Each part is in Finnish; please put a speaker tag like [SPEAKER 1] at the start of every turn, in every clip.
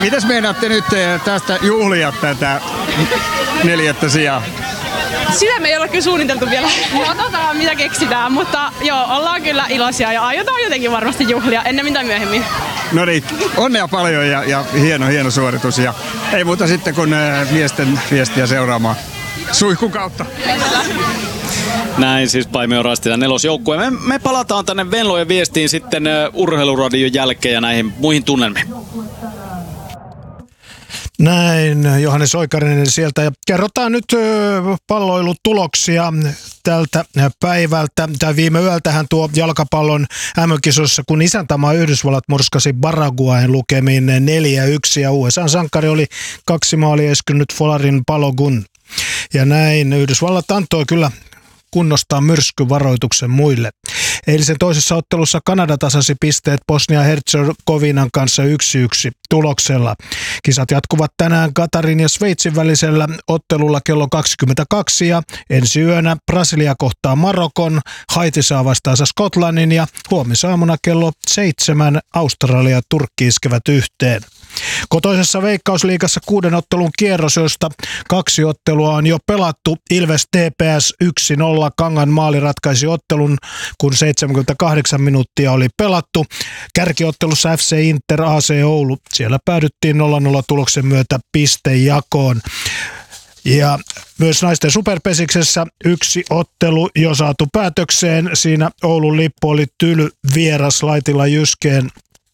[SPEAKER 1] Mitäs meinaatte nyt tästä juhlia tätä 4. sijaa?
[SPEAKER 2] Sitä me ei ole kyllä suunniteltu vielä. Katsotaan mitä keksitään, mutta joo, ollaan kyllä iloisia ja aiotaan jotenkin varmasti juhlia ennemmin tai myöhemmin.
[SPEAKER 1] No niin, onnea paljon ja hieno suoritus. Ja ei muuta sitten kuin miesten viestiä seuraamaan suihkun kautta.
[SPEAKER 3] Näin siis Paimio Rastila nelosjoukkue. Me palataan tänne Venlojen viestiin sitten urheiluradion jälkeen ja näihin muihin tunnelmiin.
[SPEAKER 4] Näin, Johannes Oikarinen sieltä. Ja kerrotaan nyt palloilutuloksia tältä päivältä. Tai viime yöltähän tuo jalkapallon MM-kisossa, kun isäntämaa Yhdysvallat murskasi Paraguayn lukemiin 4-1. Ja USA:n sankkari oli 2 maalia eskynyt Folarin Balogun. Ja näin Yhdysvallat antoi kyllä kunnostaa myrskyvaroituksen muille. Eilisen toisessa ottelussa Kanada tasasi pisteet Bosnia-Herzegovinan kanssa 1-1 tuloksella. Kisat jatkuvat tänään Katarin ja Sveitsin välisellä ottelulla kello 22 ja ensi yönä Brasilia kohtaa Marokon, Haiti saa vastaansa Skotlannin ja huomisaamuna kello 7 Australia ja Turkki iskevät yhteen. Kotoisessa Veikkausliigassa 6 ottelun kierros, josta 2 ottelua on jo pelattu. Ilves TPS 1-0. Kangan maali ratkaisi ottelun, kun 78 minuuttia oli pelattu. Kärkiottelussa FC Inter AC Oulu. Siellä päädyttiin 0-0 tuloksen myötä pistejakoon. Ja myös naisten superpesiksessä 1 ottelu jo saatu päätökseen. Siinä Oulun lippu oli tyly vieras Laitila Jyskeen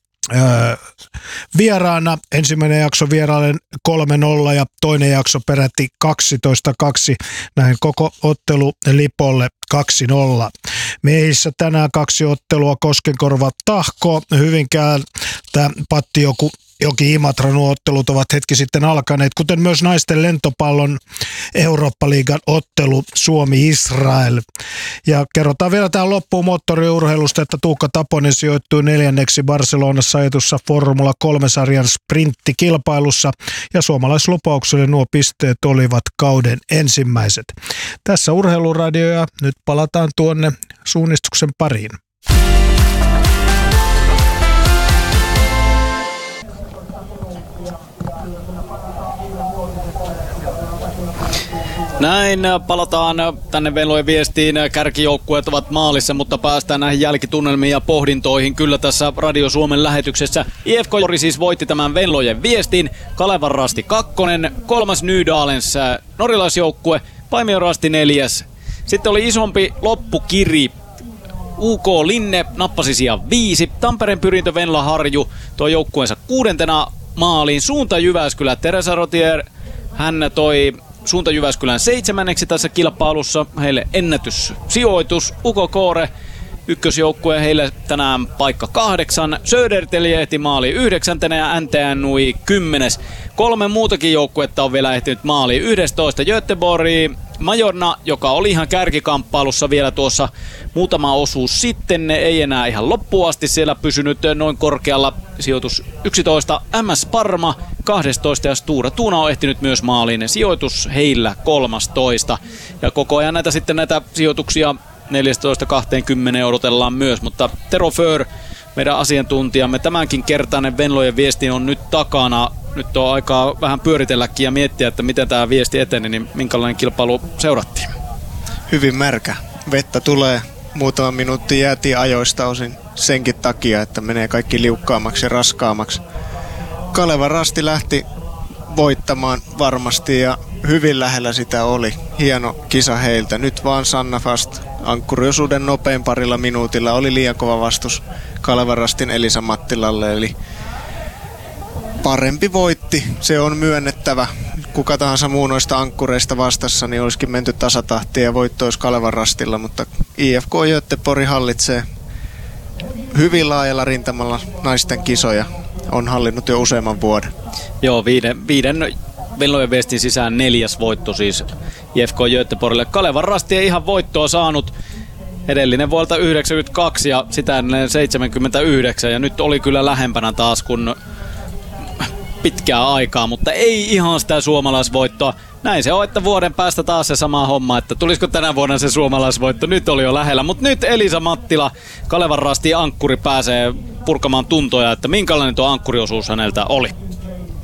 [SPEAKER 4] vieraana. Ensimmäinen jakso vieraillen 3-0 ja toinen jakso peräti 12-2. Näin koko ottelu lipolle 2-0. Miehissä tänään 2 ottelua Koskenkorva Tahko. Hyvinkään Patti Joki-Imatra ottelut ovat hetki sitten alkaneet, kuten myös naisten lentopallon Eurooppa-liigan ottelu Suomi-Israel. Ja kerrotaan vielä tähän loppuun moottoriurheilusta, että Tuukka Taponen sijoittui 4. Barcelonassa ajetussa Formula 3-sarjan sprinttikilpailussa ja suomalaislupaukselle nuo pisteet olivat kauden ensimmäiset. Tässä Urheiluradio ja nyt palataan tuonne suunnistuksen pariin.
[SPEAKER 3] Näin palataan tänne Venlojen viestiin. Kärkijoukkueet ovat maalissa, mutta päästään näihin jälkitunnelmiin ja pohdintoihin. Kyllä tässä Radio Suomen lähetyksessä IFK Jori siis voitti tämän Venlojen viestin. Kalevan Rasti 2, 3. Nydalens norjalaisjoukkue, Paimion Rasti 4. Sitten oli isompi loppukiri. UK Linne nappasi sijaan 5. Tampereen Pyrintö Venla Harju toi joukkueensa 6. maaliin. Suunta Jyväskylä Teresa Rotier. Hän toi Suunta Jyväskylän 7. tässä kilpailussa. Heille ennätyssijoitus. Uko Koore ykkösjoukkue, heille tänään paikka 8. Söderteli ehti maaliin 9. ja NTNUI 10. 3 muutakin joukkuetta on vielä ehtinyt maaliin 11. Göteborg, Majorna, joka oli ihan kärkikamppailussa vielä tuossa muutama osuus sitten, ei enää ihan loppuun asti siellä pysynyt noin korkealla, sijoitus 11. MS Parma 12 ja Stura Tuna on ehtinyt myös maaliin, sijoitus heillä 13. Ja koko ajan näitä sijoituksia 14-20 odotellaan myös, mutta Tero Föhr, meidän asiantuntijamme, tämänkin kertainen Venlojen viesti on nyt takana. Nyt on aikaa vähän pyöritelläkin ja miettiä, että miten tämä viesti eteni, niin minkälainen kilpailu seurattiin?
[SPEAKER 5] Hyvin märkä. Vettä tulee. Muutama minuutti jäätiin ajoista osin senkin takia, että menee kaikki liukkaammaksi ja raskaammaksi. Kalevan Rasti lähti voittamaan varmasti ja hyvin lähellä sitä oli. Hieno kisa heiltä. Nyt vaan Sanna Fast ankkuriosuuden nopein parilla minuutilla oli liian kova vastus Kalevan Rastin Elisa Mattilalle, eli parempi voitti, se on myönnettävä. Kuka tahansa muu noista ankkureista vastassa, niin olisikin menty tasatahtiin ja voitto olisi Kalevan Rastilla, mutta IFK Göteborg hallitsee hyvin laajalla rintamalla naisten kisoja. On hallinnut jo useamman vuoden.
[SPEAKER 3] Joo, viiden Venlojen viestin sisään 4. voitto siis IFK Göteborgille. Kalevan Rasti ei ihan voittoa saanut. Edellinen vuolta 92 ja sitä ennen 79 ja nyt oli kyllä lähempänä taas kuin pitkää aikaa, mutta ei ihan sitä suomalaisvoittoa. Näin se on, että vuoden päästä taas se sama homma, että tulisiko tänä vuonna se suomalaisvoitto. Nyt oli jo lähellä, mutta nyt Elisa Mattila, Kalevan Rastin ankkuri, pääsee purkamaan tuntoja, että minkälainen tuo ankkuriosuus häneltä oli.